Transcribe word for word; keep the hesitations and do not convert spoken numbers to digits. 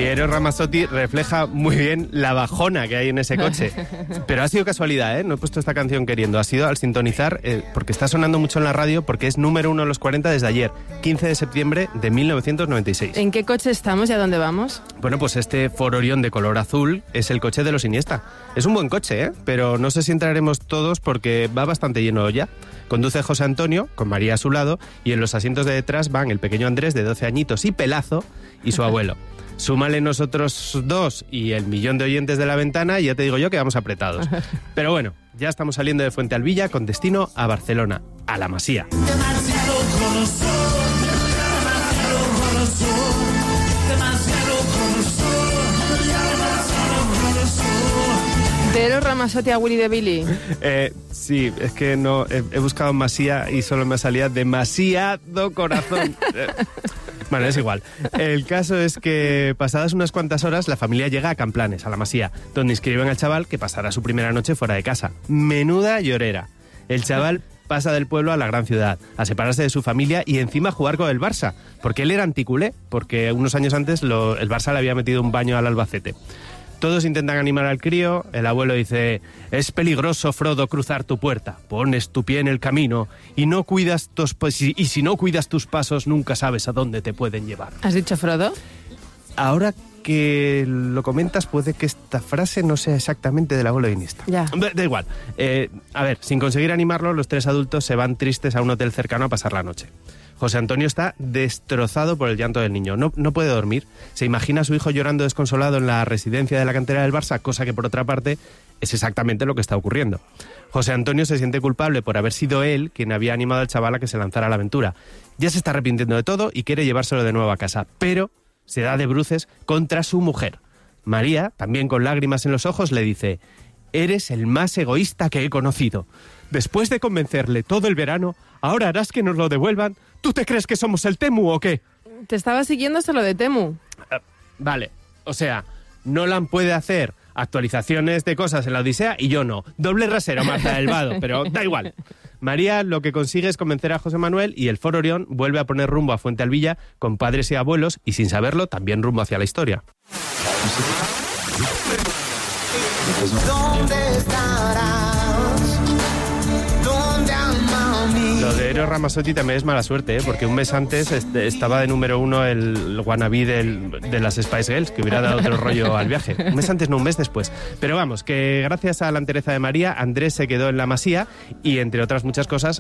Eros Ramazzotti refleja muy bien la bajona que hay en ese coche. Pero ha sido casualidad, ¿eh? No he puesto esta canción queriendo. Ha sido al sintonizar, eh, porque está sonando mucho en la radio, porque es número uno en los cuarenta desde ayer, quince de septiembre de mil novecientos noventa y seis. ¿En qué coche estamos y a dónde vamos? Bueno, pues este Ford Orion de color azul es el coche de los Iniesta. Es un buen coche, ¿eh? Pero no sé si entraremos todos porque va bastante lleno ya. Conduce José Antonio, con María a su lado, y en los asientos de detrás van el pequeño Andrés, de doce añitos y pelazo, y su abuelo. Súmale nosotros dos y el millón de oyentes de La Ventana y ya te digo yo que vamos apretados. Pero bueno, ya estamos saliendo de Fuentealbilla con destino a Barcelona, a La Masía. ¿De Eros Ramazzotti a Willy de Billy? Eh, sí, es que no he, he buscado Masía y solo me salía demasiado corazón. Bueno, es igual. El caso es que pasadas unas cuantas horas la familia llega a Camplanes, a La Masía, donde inscriben al chaval que pasará su primera noche fuera de casa. Menuda llorera. El chaval pasa del pueblo a la gran ciudad, a separarse de su familia y encima a jugar con el Barça, porque él era anticulé, porque unos años antes lo, el Barça le había metido un baño al Albacete. Todos intentan animar al crío, el abuelo dice: es peligroso, Frodo, cruzar tu puerta, pones tu pie en el camino y no cuidas tus y si no cuidas tus pasos nunca sabes a dónde te pueden llevar. ¿Has dicho Frodo? Ahora que lo comentas puede que esta frase no sea exactamente del abuelo de Iniesta. Ya. Da igual. Eh, a ver, sin conseguir animarlo, los tres adultos se van tristes a un hotel cercano a pasar la noche. José Antonio está destrozado por el llanto del niño. No, no puede dormir. Se imagina a su hijo llorando desconsolado en la residencia de la cantera del Barça, cosa que, por otra parte, es exactamente lo que está ocurriendo. José Antonio se siente culpable por haber sido él quien había animado al chaval a que se lanzara a la aventura. Ya se está arrepintiendo de todo y quiere llevárselo de nuevo a casa, pero se da de bruces contra su mujer. María, también con lágrimas en los ojos, le dice: eres el más egoísta que he conocido. Después de convencerle todo el verano, ¿ahora harás que nos lo devuelvan? ¿Tú te crees que somos el Temu o qué? Te estaba siguiendo hasta lo de Temu. Uh, vale, o sea, Nolan puede hacer actualizaciones de cosas en la Odisea y yo no. Doble rasero, Marta del Vado, pero da igual. María lo que consigue es convencer a José Manuel y el Ford Orion vuelve a poner rumbo a Fuentealbilla con padres y abuelos y, sin saberlo, también rumbo hacia la historia. ¿Dónde estarás? ¿Dónde ama mí? Lo de Eros Ramazzotti también es mala suerte, ¿eh? Porque un mes antes este, estaba de número uno el wannabe del, de las Spice Girls, que hubiera dado otro rollo al viaje. Un mes antes, no, un mes después. Pero vamos, que gracias a la entereza de María, Andrés se quedó en La Masía y, entre otras muchas cosas,